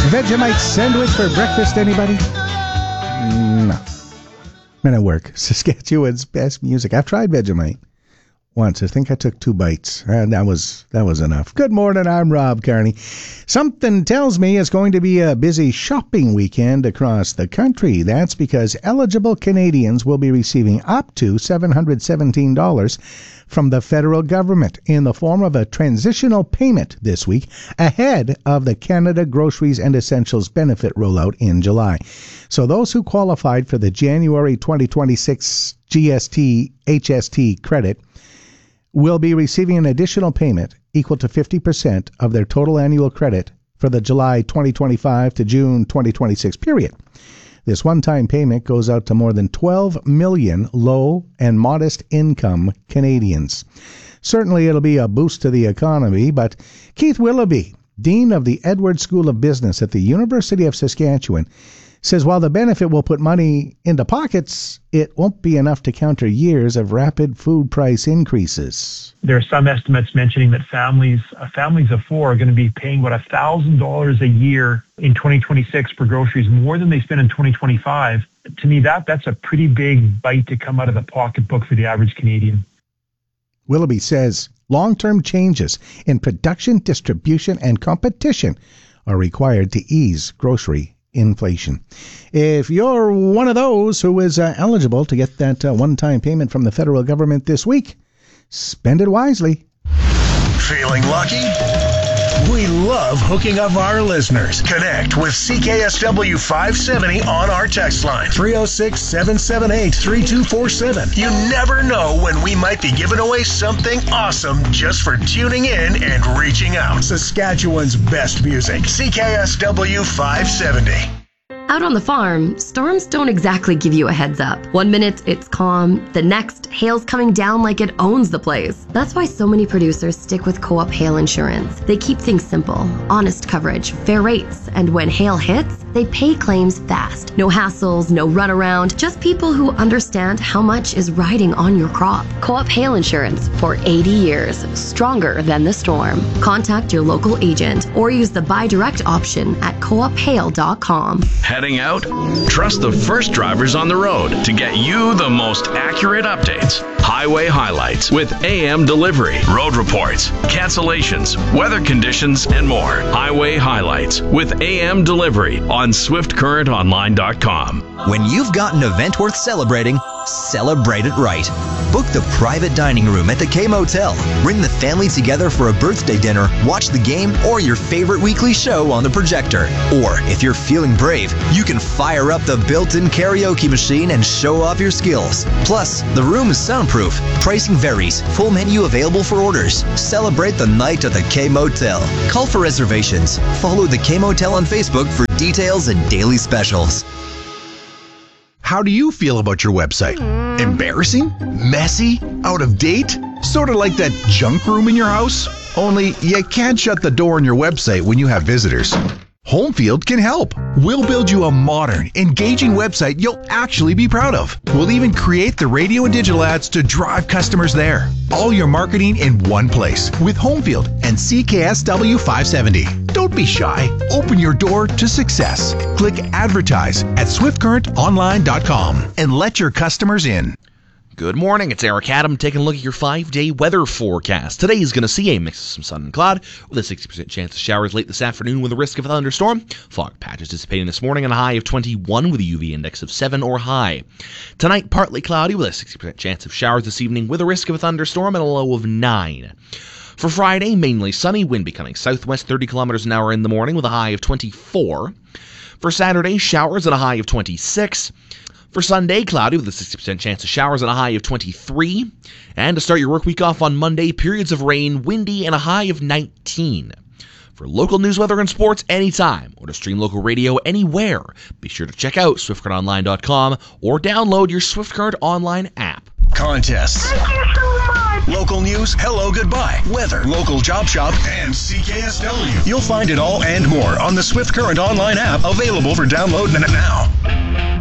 Vegemite sandwich for breakfast, anybody? No. Men at work. Saskatchewan's best music. I've tried Vegemite once. I think I took 2 bites. That was enough. Good morning, I'm Rob Carney. Something tells me it's going to be a busy shopping weekend across the country. That's because eligible Canadians will be receiving up to $717 from the federal government in the form of a transitional payment this week ahead of the Canada Groceries and Essentials benefit rollout in July. So those who qualified for the January 2026 GST HST credit will be receiving an additional payment equal to 50% of their total annual credit for the July 2025 to June 2026 period. This one-time payment goes out to more than 12 million low and modest income Canadians. Certainly it'll be a boost to the economy, but Keith Willoughby, Dean of the Edwards School of Business at the University of Saskatchewan, says while the benefit will put money into pockets, it won't be enough to counter years of rapid food price increases. There are some estimates mentioning that families of 4 are going to be paying about $1,000 a year in 2026 for groceries, more than they spend in 2025. To me, that's a pretty big bite to come out of the pocketbook for the average Canadian. Willoughby says long-term changes in production, distribution, and competition are required to ease grocery inflation. If you're one of those who is eligible to get that one-time payment from the federal government this week, spend it wisely. Feeling lucky? We love hooking up our listeners. Connect with CKSW 570 on our text line, 306-778-3247. You never know when we might be giving away something awesome just for tuning in and reaching out. Saskatchewan's best music, CKSW 570. Out on the farm, storms don't exactly give you a heads up. One minute it's calm, the next hail's coming down like it owns the place. That's why so many producers stick with Co-op Hail Insurance. They keep things simple, honest coverage, fair rates, and when hail hits, they pay claims fast. No hassles, no runaround, just people who understand how much is riding on your crop. Co-op Hail Insurance for 80 years, stronger than the storm. Contact your local agent or use the buy direct option at coophail.com. Heading out? Trust the first drivers on the road to get you the most accurate updates. Highway highlights with AM delivery, road reports, cancellations, weather conditions, and more. Highway highlights with AM delivery on SwiftCurrentOnline.com. When you've got an event worth celebrating, celebrate it right. Book the private dining room at the K Motel. Bring the family together for a birthday dinner, watch the game, or your favorite weekly show on the projector. Or, if you're feeling brave, you can fire up the built-in karaoke machine and show off your skills. Plus, the room is soundproof. Pricing varies. Full menu available for orders. Celebrate the night at the K Motel. Call for reservations. Follow the K Motel on Facebook for details and daily specials. How do you feel about your website? Embarrassing? Messy? Out of date? Sort of like that junk room in your house? Only you can't shut the door on your website when you have visitors. Homefield can help. We'll build you a modern, engaging website you'll actually be proud of. We'll even create the radio and digital ads to drive customers there. All your marketing in one place with Homefield and CKSW 570. Don't be shy. Open your door to success. Click advertise at SwiftCurrentOnline.com and let your customers in. Good morning, it's Eric Adam taking a look at your 5-day weather forecast. Today is going to see a mix of some sun and cloud with a 60% chance of showers late this afternoon with a risk of a thunderstorm. Fog patches dissipating this morning and a high of 21 with a UV index of 7 or high. Tonight, partly cloudy with a 60% chance of showers this evening with a risk of a thunderstorm and a low of 9. For Friday, mainly sunny, wind becoming southwest 30 kilometers an hour in the morning with a high of 24. For Saturday, showers at a high of 26. For Sunday, cloudy with a 60% chance of showers and a high of 23. And to start your work week off on Monday, periods of rain, windy, and a high of 19. For local news, weather, and sports anytime, or to stream local radio anywhere, be sure to check out SwiftCurrentOnline.com or download your SwiftCurrent Online app. Contests. Thank you so much. Local news, hello, goodbye, weather, local job shop, and CKSW. You'll find it all and more on the SwiftCurrent Online app, available for download now.